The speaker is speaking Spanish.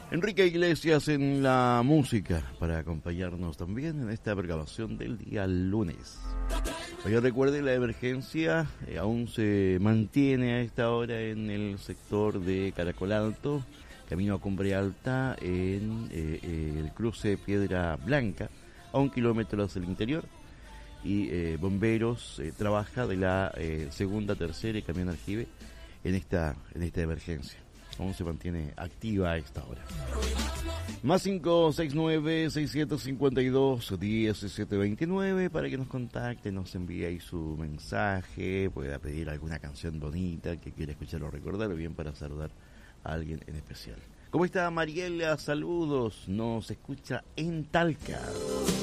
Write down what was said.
Enrique Iglesias en la música para acompañarnos también en esta programación del día lunes. Oye, recuerde, la emergencia aún se mantiene a esta hora en el sector de Caracol Alto, camino a Cumbre Alta, en el cruce Piedra Blanca, a 1 kilómetro hacia el interior. Y bomberos trabaja de la segunda, tercera y camión aljibe en esta emergencia. Aún se mantiene activa a esta hora. Más 569-652-1729 para que nos contacte, nos envíe ahí su mensaje, pueda pedir alguna canción bonita que quiera escuchar o recordar, o bien para saludar a alguien en especial. ¿Cómo está Mariela? Saludos, nos escucha en Talca.